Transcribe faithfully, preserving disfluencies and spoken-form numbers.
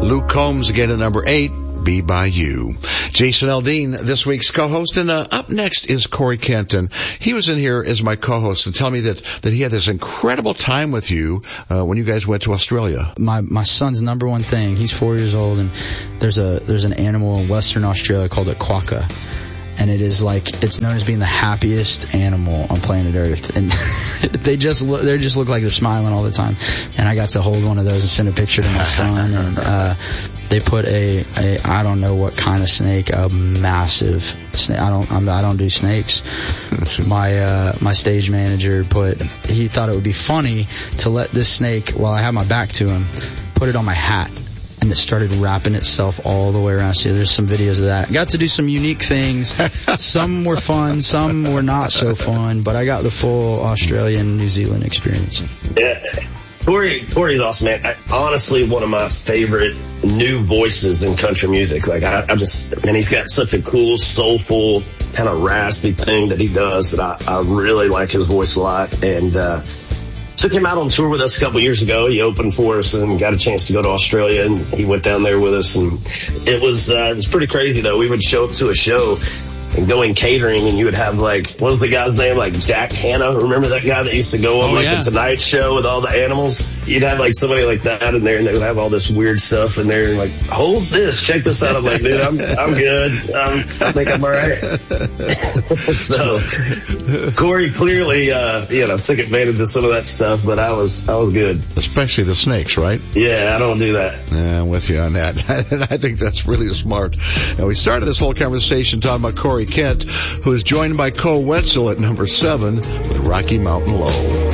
Luke Combs again at number eight, Be By You. Jason Aldean, this week's co-host, and uh, up next is Corey Kenton. He was in here as my co-host and tell me that, that he had this incredible time with you uh, when you guys went to Australia. My my son's number one thing, he's four years old, and there's a there's an animal in Western Australia called a quokka. And it is like, it's known as being the happiest animal on planet Earth. And they just look, they just look like they're smiling all the time. And I got to hold one of those and send a picture to my son. And, uh, they put a, a, I don't know what kind of snake, a massive snake. I don't, I'm, I don't do snakes. My, uh, my stage manager put, he thought it would be funny to let this snake, while I have my back to him, put it on my hat. And it started wrapping itself all the way around. So there's some videos of that. Got to do some unique things. Some were fun, some were not so fun, but I got the full Australian, New Zealand experience. Yeah. Corey, Corey's awesome, man. I, honestly, one of my favorite new voices in country music. Like, I, I just, man, he's got such a cool, soulful, kind of raspy thing that he does that I, I really like his voice a lot. And, uh, took him out on tour with us a couple years ago. He opened for us and got a chance to go to Australia, and he went down there with us. And it was, uh, it was pretty crazy though. We would show up to a show and go in catering, and you would have like, what was the guy's name? Like Jack Hanna. Remember that guy that used to go on oh, like yeah. the Tonight Show with all the animals? You'd have like somebody like that in there, and they would have all this weird stuff in there, and like, hold this, check this out. I'm like, dude, I'm, I'm good. I'm, I think I'm all right. So Corey clearly, uh, you know, took advantage of some of that stuff, but I was, I was good. Especially the snakes, right? Yeah, I don't do that. Yeah, I'm with you on that. And I think that's really smart. And we started this whole conversation talking about Corey Kent, who is joined by Cole Wetzel at number seven with Rocky Mountain Low.